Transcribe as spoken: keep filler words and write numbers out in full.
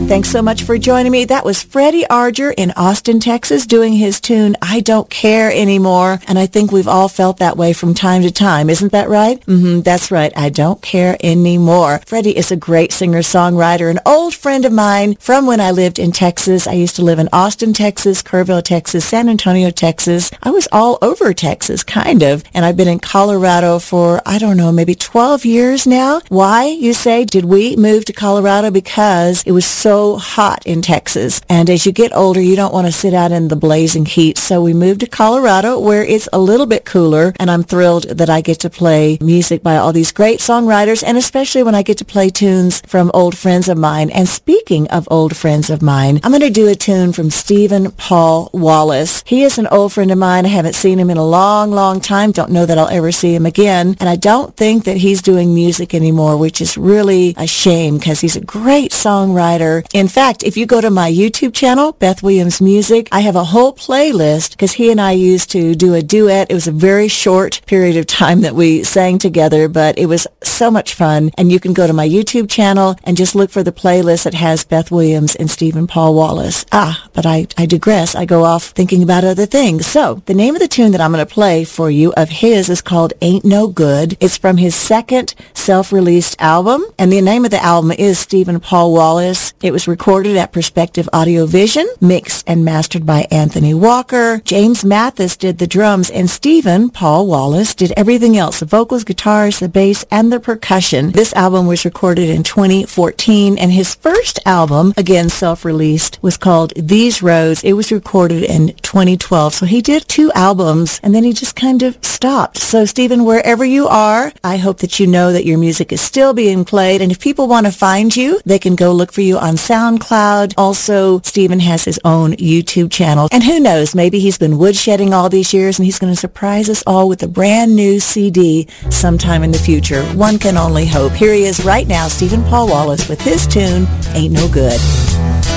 Thanks so much for joining me. That was Freddie Arger in Austin, Texas, doing his tune, I Don't Care Anymore. And I think we've all felt that way from time to time. Isn't that right? Mm-hmm, that's right. I don't care anymore. Freddie is a great singer-songwriter, an old friend of mine from when I lived in Texas. I used to live in Austin, Texas, Kerrville, Texas, San Antonio, Texas. I was all over Texas, kind of. And I've been in Colorado for, I don't know, maybe twelve years now. Why, you say? Did we move to Colorado? Because it was so hot in Texas. And as you get older, you don't want to sit out in the blazing heat. So we moved to Colorado where it's a little bit cooler. And I'm thrilled that I get to play music by all these great songwriters. And especially when I get to play tunes from old friends of mine. And speaking of old friends of mine, I'm going to do a tune from Stephen Paul Wallace. He is an old friend of mine. I haven't seen him in a long, long time. Don't know that I'll ever see him again. And I don't think that he's doing music anymore, which is really a shame because he's a great songwriter. In fact, if you go to my YouTube channel, Beth Williams Music, I have a whole playlist because he and I used to do a duet. It was a very short period of time that we sang together, but it was so much fun. And you can go to my YouTube channel and just look for the playlist that has Beth Williams and Stephen Paul Wallace. Ah, but I, I digress. I go off thinking about other things. So the name of the tune that I'm going to play for you of his is called Ain't No Good. It's from his second self-released album, and the name of the album is Stephen Paul Wallace. It was recorded at Perspective Audio Vision, mixed and mastered by Anthony Walker. James Mathis did the drums, and Stephen Paul Wallace did everything else, the vocals, guitars, the bass, and the percussion. This album was recorded in twenty fourteen, and his first album, again self-released, was called These Roads. It was recorded in twenty twelve, so he did two albums, and then he just kind of stopped. So, Stephen, wherever you are, I hope that you know that your music is still being played, and if people want to find you, they can go look for you on SoundCloud. Also, Stephen has his own YouTube channel. And who knows, maybe he's been woodshedding all these years and he's going to surprise us all with a brand new C D sometime in the future. One can only hope. Here he is right now, Stephen Paul Wallace, with his tune, Ain't No Good.